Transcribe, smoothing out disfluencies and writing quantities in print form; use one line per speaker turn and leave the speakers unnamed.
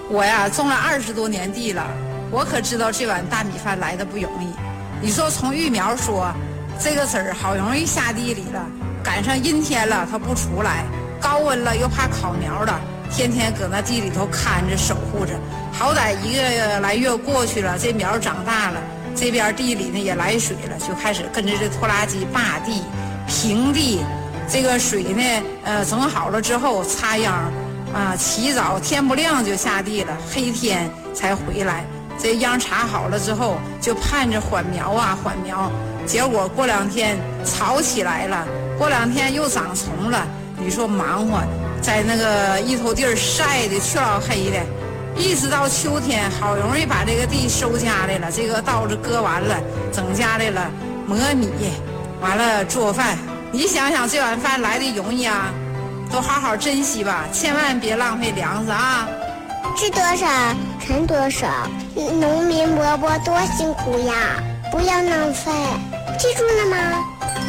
我呀种了20多年地了，我可知道这碗大米饭来的不容易。你说从育苗说，这个籽儿好容易下地里了，赶上阴天了它不出来，高温了又怕烤苗了，天天搁那地里头看着守护着。好歹1个来月过去了，这苗长大了，这边地里呢也来水了，就开始跟着这拖拉机扒地、平地。这个水呢，整好了之后插秧。起早天不亮就下地了，黑天才回来。这秧插好了之后，就盼着缓苗啊缓苗。结果过2天草起来了，过2天又长虫了。你说忙活，在那个一头地儿晒的黢老黑的，一直到秋天，好容易把这个地收家来了，这个稻子割完了，整家来了磨米，完了做饭。你想想这碗饭来的容易啊？都好好珍惜吧，千万别浪费粮食啊！
吃多少存多少，农民伯伯多辛苦呀！不要浪费，记住了吗？